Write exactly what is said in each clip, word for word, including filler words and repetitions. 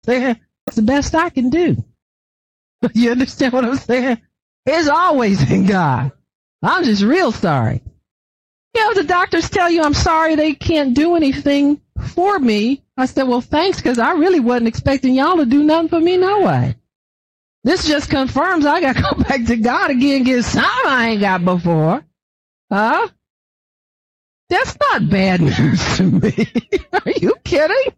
saying? It's the best I can do. You understand what I'm saying? It's always in God. I'm just real sorry. You know, the doctors tell you I'm sorry they can't do anything for me. I said, well, thanks, because I really wasn't expecting y'all to do nothing for me no way. This just confirms I got to go back to God again and get something I ain't got before. Huh? That's not bad news to me. Are you kidding?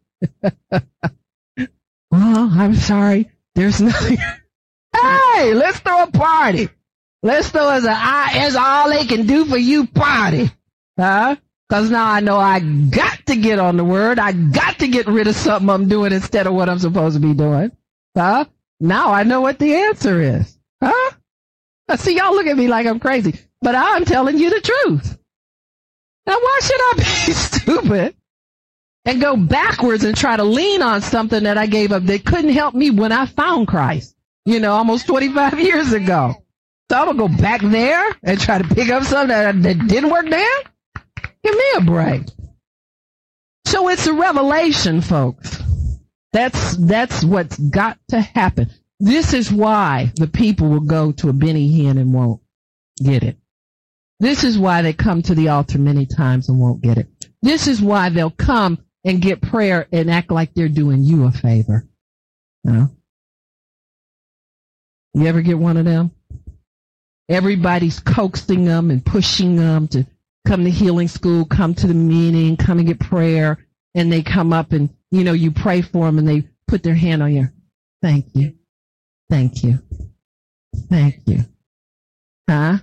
Well, I'm sorry. There's nothing. Hey, let's throw a party. Let's throw as a as all they can do for you party. Huh? Because now I know I got to get on the word. I got to get rid of something I'm doing instead of what I'm supposed to be doing. Huh? Now I know what the answer is. Huh? See, y'all look at me like I'm crazy, but I'm telling you the truth. Now, why should I be stupid and go backwards and try to lean on something that I gave up that couldn't help me when I found Christ, you know, almost twenty-five years ago? So I'm going to go back there and try to pick up something that, that didn't work there? Give me a break. So it's a revelation, folks. That's, that's what's got to happen. This is why the people will go to a Benny Hinn and won't get it. This is why they come to the altar many times and won't get it. This is why they'll come and get prayer and act like they're doing you a favor. You know? You ever get one of them? Everybody's coaxing them and pushing them to come to healing school, come to the meeting, come and get prayer, and they come up and, you know, you pray for them and they put their hand on your, thank you, thank you, thank you. Huh?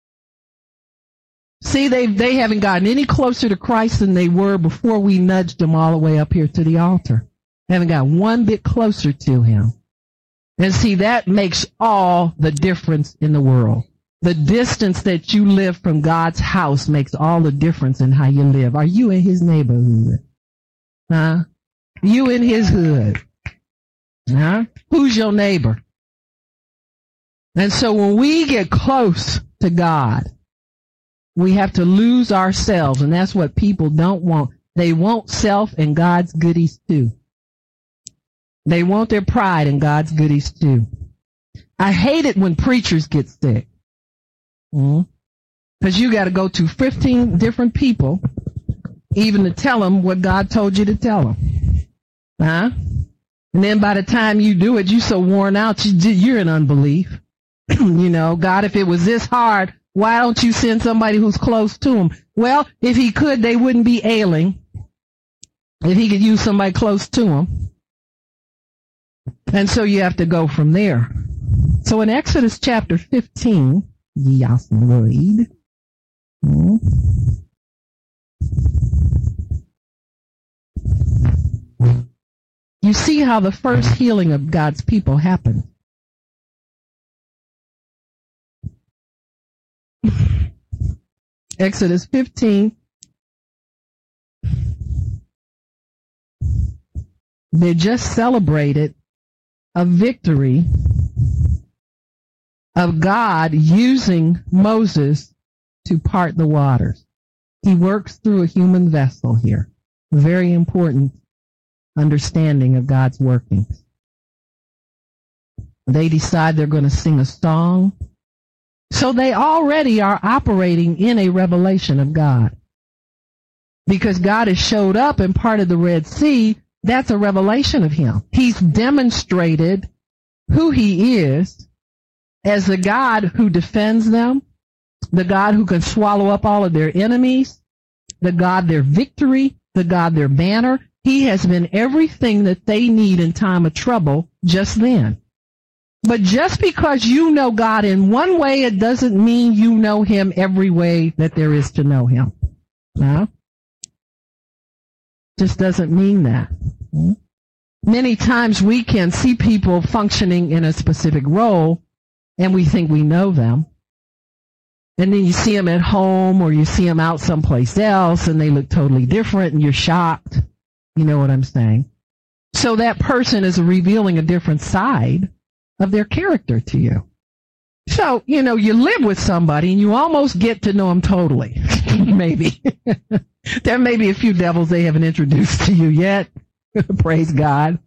See, they they haven't gotten any closer to Christ than they were before we nudged them all the way up here to the altar. They haven't got one bit closer to him. And see, that makes all the difference in the world. The distance that you live from God's house makes all the difference in how you live. Are you in his neighborhood? Huh? You in his hood? Huh? Who's your neighbor? And so when we get close to God, we have to lose ourselves, and that's what people don't want. They want self and God's goodies too. They want their pride and God's goodies too. I hate it when preachers get sick. Because mm-hmm. you got to go to fifteen different people even to tell them what God told you to tell them. Huh? And then by the time you do it, you're so worn out, you, you're in unbelief. You know, God, if it was this hard, why don't you send somebody who's close to him? Well, if he could, they wouldn't be ailing. If he could use somebody close to him. And so you have to go from there. So in Exodus chapter fifteen, yes, read. You see how the first healing of God's people happened. Exodus fifteen. They just celebrated a victory of God using Moses to part the waters. He works through a human vessel here. Very important understanding of God's workings. They decide they're going to sing a song. So they already are operating in a revelation of God. Because God has showed up in part of the Red Sea, that's a revelation of him. He's demonstrated who he is as the God who defends them, the God who can swallow up all of their enemies, the God their victory, the God their banner. He has been everything that they need in time of trouble just then. But just because you know God in one way, it doesn't mean you know him every way that there is to know him. No? Just doesn't mean that. Many times we can see people functioning in a specific role and we think we know them. And then you see them at home or you see them out someplace else and they look totally different and you're shocked. You know what I'm saying? So that person is revealing a different side of their character to you. So, you know, you live with somebody and you almost get to know them totally. Maybe. There may be a few devils they haven't introduced to you yet. Praise God.